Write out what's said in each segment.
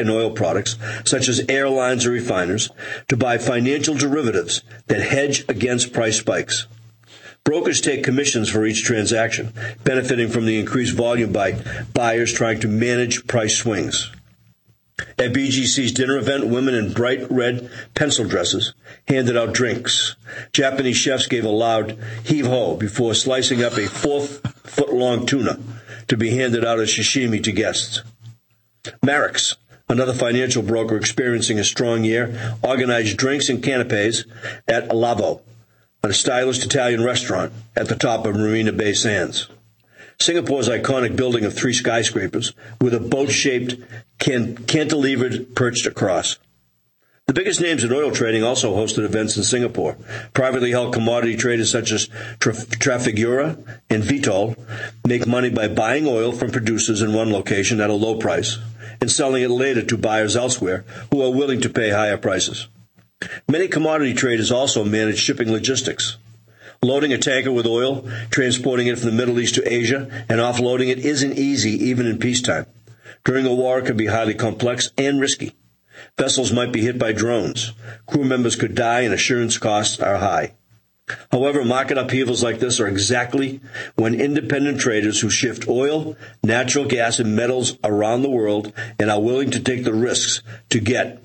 in oil products, such as airlines or refiners, to buy financial derivatives that hedge against price spikes. Brokers take commissions for each transaction, benefiting from the increased volume by buyers trying to manage price swings. At BGC's dinner event, women in bright red pencil dresses handed out drinks. Japanese chefs gave a loud heave-ho before slicing up a 4-foot-long tuna to be handed out as sashimi to guests. Marex, another financial broker experiencing a strong year, organized drinks and canapes at Lavo, a stylish Italian restaurant at the top of Marina Bay Sands. Singapore's iconic building of 3 skyscrapers with a boat-shaped cantilever perched across. The biggest names in oil trading also hosted events in Singapore. Privately held commodity traders such as Trafigura and Vitol make money by buying oil from producers in one location at a low price and selling it later to buyers elsewhere who are willing to pay higher prices. Many commodity traders also manage shipping logistics. Loading a tanker with oil, transporting it from the Middle East to Asia, and offloading it isn't easy even in peacetime. During a war, it can be highly complex and risky. Vessels might be hit by drones. Crew members could die, and assurance costs are high. However, market upheavals like this are exactly when independent traders who shift oil, natural gas, and metals around the world and are willing to take the risks to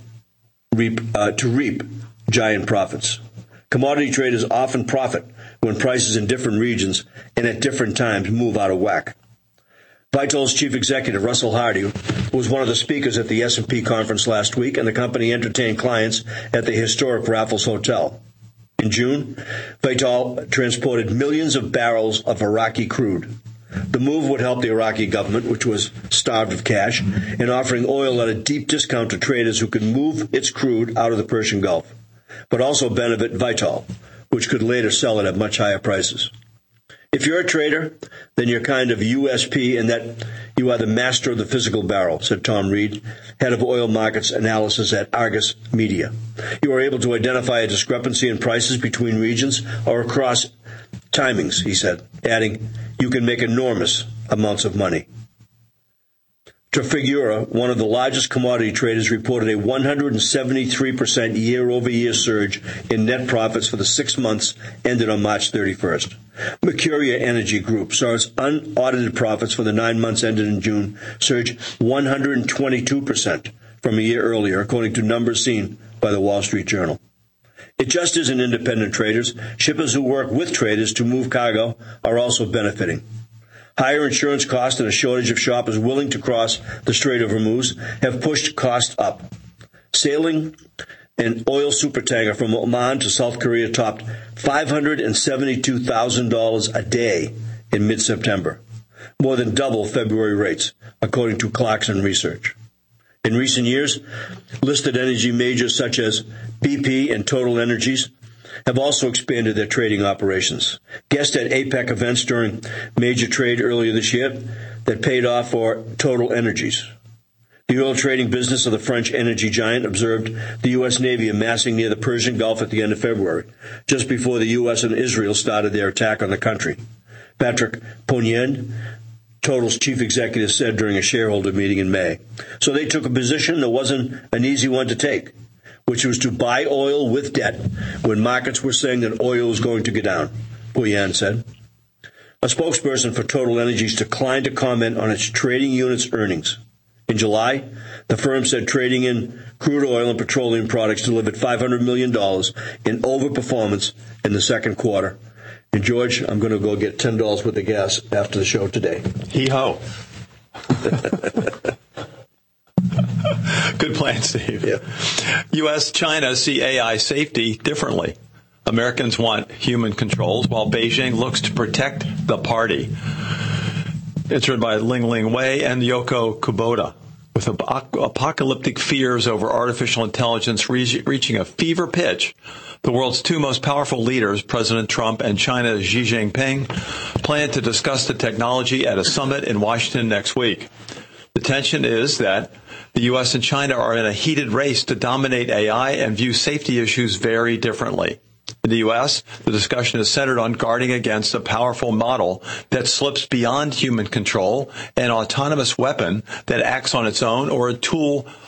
reap giant profits. Commodity traders often profit when prices in different regions and at different times move out of whack. Vitol's chief executive, Russell Hardy, was one of the speakers at the S&P conference last week, and the company entertained clients at the historic Raffles Hotel. In June, Vitol transported millions of barrels of Iraqi crude. The move would help the Iraqi government, which was starved of cash, in offering oil at a deep discount to traders who could move its crude out of the Persian Gulf, but also benefit Vitol, which could later sell it at much higher prices. If you're a trader, then you're kind of USP in that you are the master of the physical barrel, said Tom Reed, head of oil markets analysis at Argus Media. You are able to identify a discrepancy in prices between regions or across timings, he said, adding, you can make enormous amounts of money. Trafigura, one of the largest commodity traders, reported a 173% year-over-year surge in net profits for the 6 months ended on March 31st. Mercuria Energy Group saw its unaudited profits for the 9 months ended in June surge 122% from a year earlier, according to numbers seen by the Wall Street Journal. It just isn't independent traders. Shippers who work with traders to move cargo are also benefiting. Higher insurance costs and a shortage of shoppers willing to cross the Strait of Hormuz have pushed costs up. Sailing an oil supertanker from Oman to South Korea topped $572,000 a day in mid-September, more than double February rates, according to Clarkson Research. In recent years, listed energy majors such as BP and Total Energies have also expanded their trading operations. Guests at APEC events during major trade earlier this year that paid off for Total Energies. The oil trading business of the French energy giant observed the U.S. Navy amassing near the Persian Gulf at the end of February, just before the U.S. and Israel started their attack on the country. Patrick Poignan, Total's chief executive, said during a shareholder meeting in May. So they took a position that wasn't an easy one to take, which was to buy oil with debt when markets were saying that oil was going to go down, Poignan said. A spokesperson for Total Energies declined to comment on its trading unit's earnings. In July, the firm said trading in crude oil and petroleum products delivered $500 million in overperformance in the second quarter. And, George, I'm going to go get $10 worth of gas after the show today. Hee-ho. Good plan, Steve. Yeah. U.S., China see AI safety differently. Americans want human controls, while Beijing looks to protect the party. It's written by Ling Ling Wei and Yoko Kubota. With apocalyptic fears over artificial intelligence reaching a fever pitch, the world's two most powerful leaders, President Trump and China's Xi Jinping, plan to discuss the technology at a summit in Washington next week. The tension is that the U.S. and China are in a heated race to dominate AI and view safety issues very differently. In the U.S., the discussion is centered on guarding against a powerful model that slips beyond human control, an autonomous weapon that acts on its own, or a tool